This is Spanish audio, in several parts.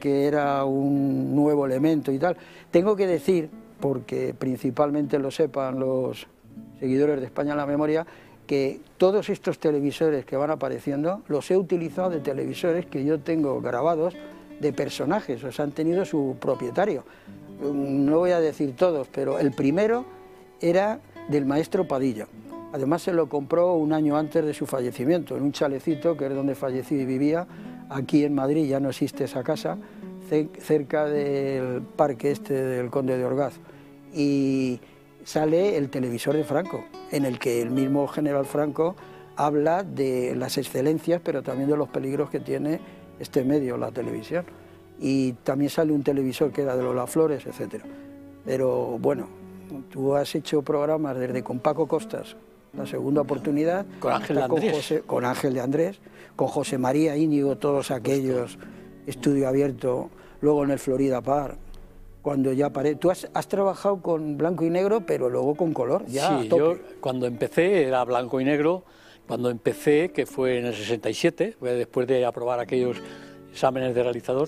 que era un nuevo elemento y tal. Tengo que decir, porque principalmente lo sepan los seguidores de España en la Memoria, que todos estos televisores que van apareciendo los he utilizado de televisores que yo tengo grabados de personajes, o sea, han tenido su propietario. No voy a decir todos, pero el primero era del maestro Padilla. Además se lo compró un año antes de su fallecimiento, en un chalecito, que es donde falleció y vivía, aquí en Madrid, ya no existe esa casa, cerca del parque este del Conde de Orgaz. Y sale el televisor de Franco, en el que el mismo general Franco habla de las excelencias, pero también de los peligros que tiene este medio, la televisión. Y también sale un televisor que era de Lola Flores, etc. Pero bueno, tú has hecho programas desde con Paco Costas, La Segunda Oportunidad, con Ángel de Andrés, con Ángel de Andrés, con José María Íñigo, todos aquellos, Estudio Abierto, luego en el Florida Park. Cuando ya paré, tú has trabajado con blanco y negro, pero luego con color, ya sí, yo cuando empecé era blanco y negro, cuando empecé, que fue en el 67, después de aprobar aquellos exámenes de realizador,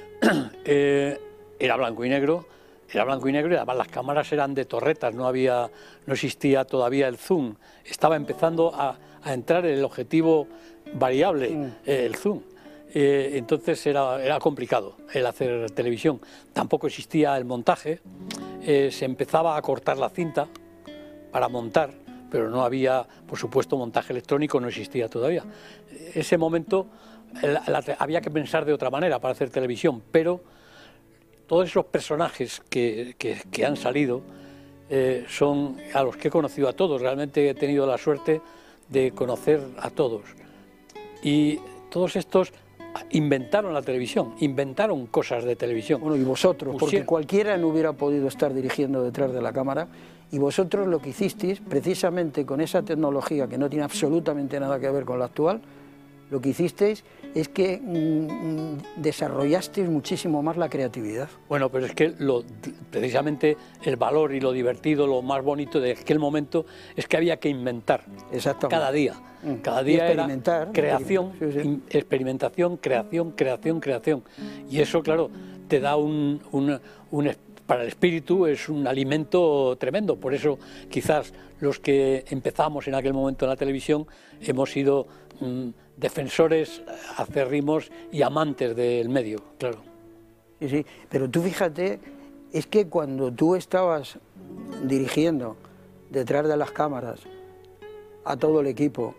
era blanco y negro y además las cámaras eran de torretas, no existía todavía el zoom, estaba empezando a entrar el objetivo variable, el zoom. Entonces era complicado el hacer televisión, tampoco existía el montaje, se empezaba a cortar la cinta para montar, pero no había, por supuesto, montaje electrónico, no existía todavía. Ese momento había que pensar de otra manera para hacer televisión, pero todos esos personajes que han salido son a los que he conocido a todos, realmente he tenido la suerte de conocer a todos. Y todos estos inventaron la televisión, inventaron cosas de televisión. Bueno, y vosotros, porque cualquiera no hubiera podido estar dirigiendo detrás de la cámara, y vosotros lo que hicisteis, precisamente con esa tecnología que no tiene absolutamente nada que ver con la actual, lo que hicisteis es que desarrollasteis muchísimo más la creatividad. Bueno, pero es que precisamente el valor y lo divertido, lo más bonito de aquel momento es que había que inventar cada día. Cada día era creación, experimentación, creación. Y eso, claro, te da para el espíritu es un alimento tremendo. Por eso quizás los que empezamos en aquel momento en la televisión hemos sido defensores acérrimos y amantes del medio, claro. Sí, pero tú fíjate, es que cuando tú estabas dirigiendo detrás de las cámaras a todo el equipo,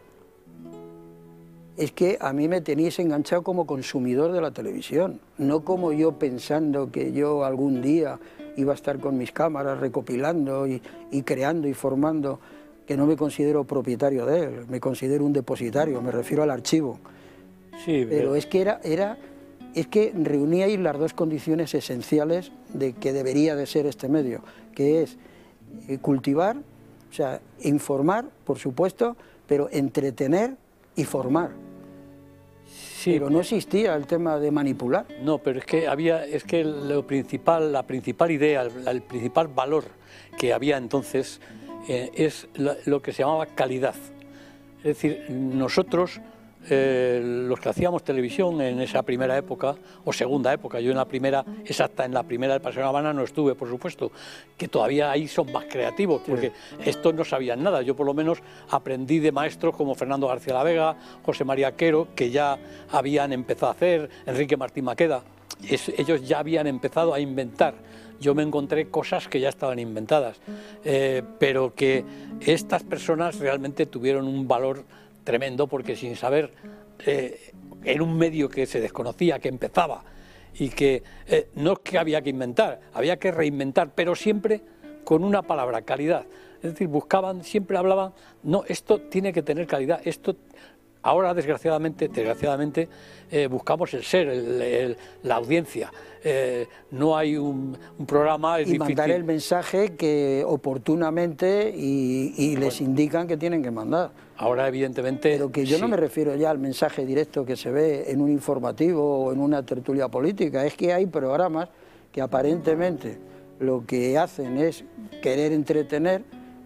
es que a mí me teníais enganchado como consumidor de la televisión, no como yo pensando que yo algún día iba a estar con mis cámaras recopilando y creando y formando, que no me considero propietario de él, me considero un depositario, me refiero al archivo. Sí, pero es que es que reuníais las dos condiciones esenciales de que debería de ser este medio, que es cultivar, o sea, informar, por supuesto, pero entretener y formar. Sí, pero no existía el tema de manipular. No, pero es que la principal idea, el principal valor que había entonces es lo que se llamaba calidad. Es decir, nosotros, los que hacíamos televisión en esa primera época, o segunda época, yo en la primera del Paseo de La Habana no estuve, por supuesto, que todavía ahí son más creativos, porque estos no sabían nada. Yo por lo menos aprendí de maestros como Fernando García La Vega, José María Quero, que ya habían empezado a hacer, Enrique Martín Maqueda, ellos ya habían empezado a inventar. Yo me encontré cosas que ya estaban inventadas, pero que estas personas realmente tuvieron un valor tremendo, porque sin saber, en un medio que se desconocía, que empezaba, y que no es que había que inventar, había que reinventar, pero siempre con una palabra, calidad. Es decir, siempre hablaban, no, esto tiene que tener calidad, esto... Ahora, desgraciadamente, buscamos el ser, la audiencia. No hay un programa... Es difícil. Mandar el mensaje que oportunamente y les indican que tienen que mandar. Ahora, evidentemente... Pero que yo no me refiero ya al mensaje directo que se ve en un informativo o en una tertulia política. Es que hay programas que aparentemente lo que hacen es querer entretener,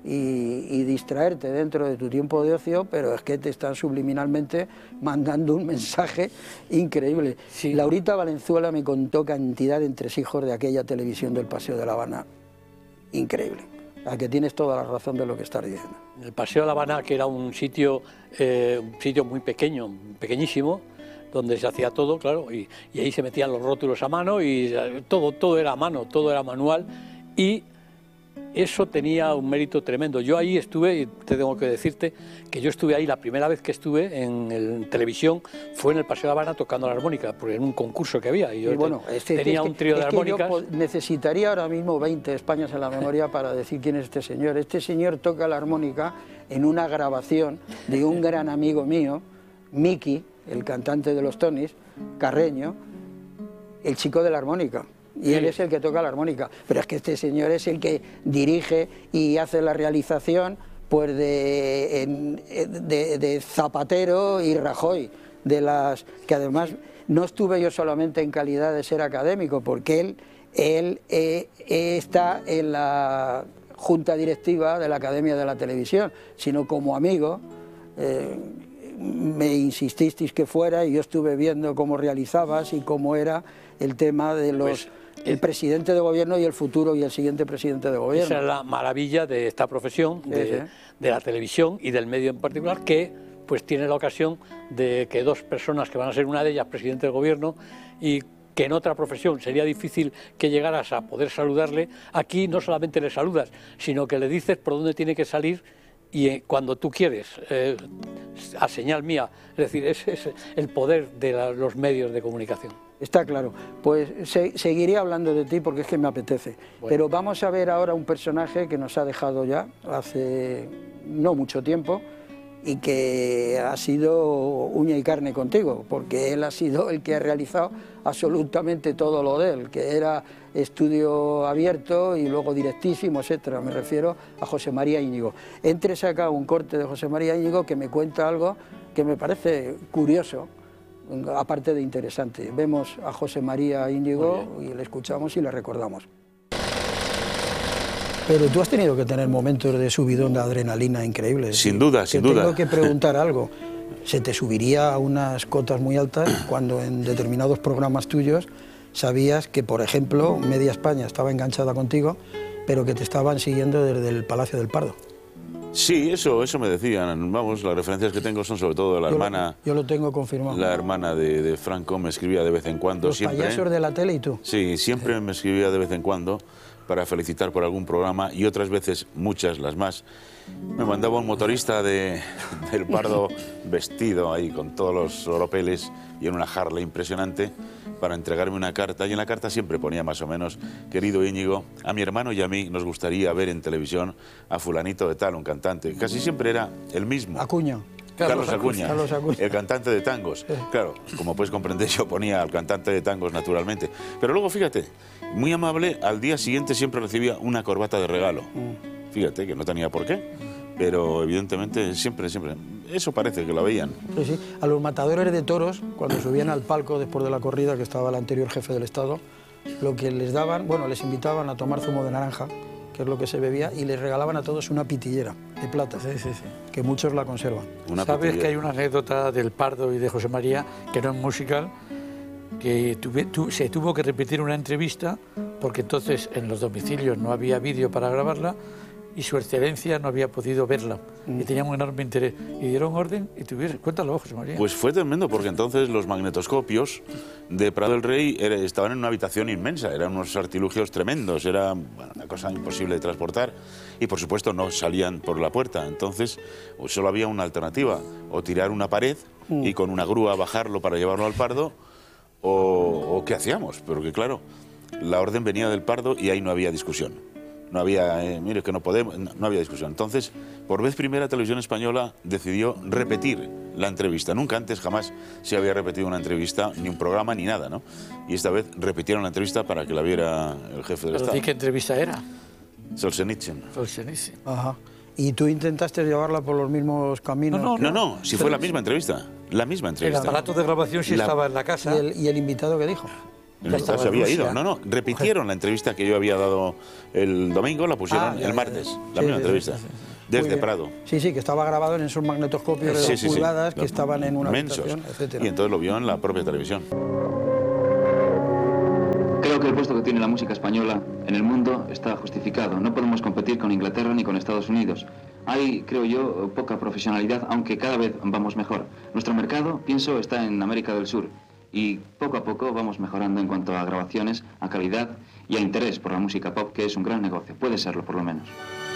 y distraerte dentro de tu tiempo de ocio, pero es que te están subliminalmente mandando un mensaje increíble. Sí. Laurita Valenzuela me contó cantidad de entresijos de aquella televisión del Paseo de La Habana, increíble. A que tienes toda la razón de lo que estás diciendo. El Paseo de La Habana, que era un sitio muy pequeño, pequeñísimo, donde se hacía todo, claro, y ahí se metían los rótulos a mano y todo era a mano, todo era manual, y eso tenía un mérito tremendo. Yo ahí estuve, y te tengo que decirte que yo estuve ahí, la primera vez que estuve en televisión fue en el Paseo de La Habana tocando la armónica, porque en un concurso que había, y yo tenía un trío de armónicas. Yo necesitaría ahora mismo 20 Españas en la memoria para decir quién es este señor. Este señor toca la armónica en una grabación de un gran amigo mío, Miki, el cantante de los Tonys, Carreño, el chico de la armónica. Y él es el que toca la armónica, pero es que este señor es el que dirige y hace la realización pues de Zapatero y Rajoy, que además no estuve yo solamente en calidad de ser académico, porque él está en la junta directiva de la Academia de la Televisión, sino como amigo. Me insististeis que fuera y yo estuve viendo cómo realizabas y cómo era el tema de los... el presidente de gobierno y el futuro y el siguiente presidente de gobierno. Esa es la maravilla de esta profesión, de la televisión y del medio en particular, que pues tiene la ocasión de que dos personas, que van a ser una de ellas presidente del gobierno, y que en otra profesión sería difícil que llegaras a poder saludarle, aquí no solamente le saludas, sino que le dices por dónde tiene que salir y cuando tú quieres, a señal mía. Es decir, ese es el poder de los medios de comunicación. Está claro. Pues seguiré hablando de ti porque es que me apetece. Bueno. Pero vamos a ver ahora un personaje que nos ha dejado ya hace no mucho tiempo y que ha sido uña y carne contigo, porque él ha sido el que ha realizado absolutamente todo lo de él, que era estudio abierto y luego directísimo, etcétera. Me refiero a José María Íñigo. Entre saca un corte de José María Íñigo que me cuenta algo que me parece curioso, aparte de interesante. Vemos a José María Íñigo y le escuchamos y le recordamos. Pero tú has tenido que tener momentos de subidón de adrenalina increíbles. Sin duda, sin duda. Tengo que preguntar algo. ¿Se te subiría a unas cotas muy altas cuando en determinados programas tuyos sabías que, por ejemplo, media España estaba enganchada contigo, pero que te estaban siguiendo desde el Palacio del Pardo? Sí, eso me decían. Vamos, las referencias que tengo son sobre todo de la hermana... Yo lo tengo confirmado. La hermana de Franco me escribía de vez en cuando. Los payasos de la tele y tú. Sí, siempre me escribía de vez en cuando para felicitar por algún programa y otras veces, muchas, las más, me mandaba un motorista del Pardo vestido ahí con todos los oropeles y en una Harley impresionante para entregarme una carta, y en la carta siempre ponía más o menos: querido Íñigo, a mi hermano y a mí nos gustaría ver en televisión a fulanito de tal, un cantante. Casi siempre era el mismo. Acuña. Carlos Acuña, el cantante de tangos. Claro, como puedes comprender, yo ponía al cantante de tangos naturalmente. Pero luego, fíjate, muy amable, al día siguiente siempre recibía una corbata de regalo. Fíjate que no tenía por qué, pero evidentemente siempre. Eso parece que lo veían. Sí, sí. A los matadores de toros, cuando subían al palco después de la corrida, que estaba el anterior jefe del Estado, lo que les daban, bueno, les invitaban a tomar zumo de naranja, que es lo que se bebía, y les regalaban a todos una pitillera de plata, que muchos la conservan. ¿Sabes que hay una anécdota del Pardo y de José María, que no es musical, que se tuvo que repetir una entrevista, porque entonces en los domicilios no había vídeo para grabarla, y su excelencia no había podido verla, y tenían un enorme interés, y dieron orden y tuvieron... Cuéntalo, José María. Pues fue tremendo, porque entonces los magnetoscopios de Prado del Rey estaban en una habitación inmensa, eran unos artilugios tremendos, era una cosa imposible de transportar, y por supuesto no salían por la puerta, entonces solo había una alternativa: o tirar una pared y con una grúa bajarlo para llevarlo al Pardo, o ¿qué hacíamos? Pero que claro, la orden venía del Pardo y ahí no había discusión. No había, mire que no podemos, no había discusión. Entonces, por vez primera, Televisión Española decidió repetir la entrevista. Nunca antes, jamás se había repetido una entrevista, ni un programa, ni nada, ¿no? Y esta vez repitieron la entrevista para que la viera el jefe del Estado. ¿Y qué entrevista era? Solzhenitsyn. Solzhenitsyn. Ajá. ¿Y tú intentaste llevarla por los mismos caminos? No, si fue la misma entrevista. La misma entrevista. El aparato de grabación sí estaba en la casa. ¿Y el invitado qué dijo? En realidad se había ido. No, repitieron la entrevista que yo había dado el domingo, la pusieron el martes, la misma entrevista. Desde Prado. Sí, que estaba grabado en esos magnetoscopios de 2 pulgadas que estaban en una habitación, etcétera. Y entonces lo vio en la propia televisión. Creo que el puesto que tiene la música española en el mundo está justificado. No podemos competir con Inglaterra ni con Estados Unidos. Hay, creo yo, poca profesionalidad, aunque cada vez vamos mejor. Nuestro mercado, pienso, está en América del Sur. Y poco a poco vamos mejorando en cuanto a grabaciones, a calidad y a interés por la música pop, que es un gran negocio. Puede serlo, por lo menos.